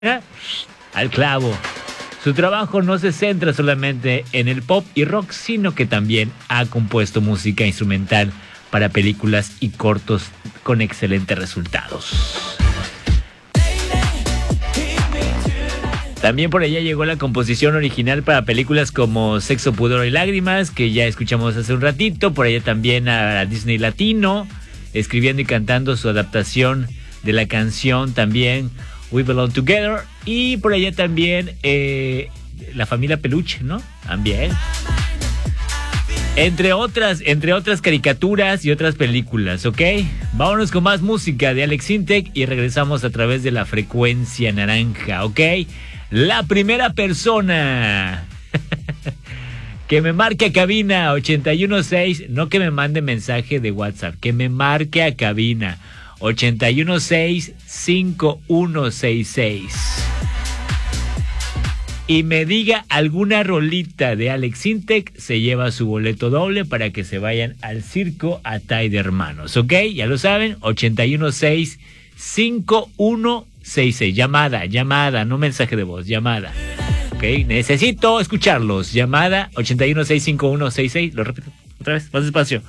Al clavo. Su trabajo no se centra solamente en el pop y rock, sino que también ha compuesto música instrumental para películas y cortos con excelentes resultados. También por allá llegó la composición original para películas como Sexo, Pudor y Lágrimas, que ya escuchamos hace un ratito. Por allá también a Disney Latino, escribiendo y cantando su adaptación de la canción también We Belong Together. Y por allá también La Familia Peluche, ¿no? También. Entre otras caricaturas y otras películas, ¿ok? Vámonos con más música de Alex Sintek y regresamos a través de la frecuencia naranja, ¿ok? La primera persona que me marque a cabina 816, no que me mande mensaje de WhatsApp, que me marque a cabina 816-5166 y me diga alguna rolita de Alex Sintek, se lleva su boleto doble para que se vayan al circo Atay de Hermanos, ¿ok? Ya lo saben, 816-5166. Llamada, no mensaje de voz, llamada. Ok, necesito escucharlos. Llamada 816-5166. Lo repito otra vez, más despacio.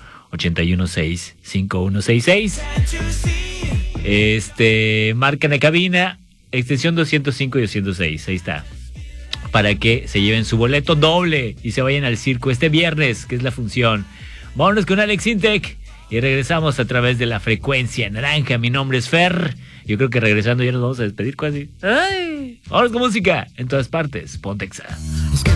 816-5166. Marcan la cabina, extensión 205 y 206. Ahí está. Para que se lleven su boleto doble y se vayan al circo este viernes, que es la función. Vámonos con Alex Sintek y regresamos a través de la frecuencia naranja. Mi nombre es Fer. Yo creo que regresando ya nos vamos a despedir casi. ¡Ay! Vámonos con música en todas partes. Pontexa.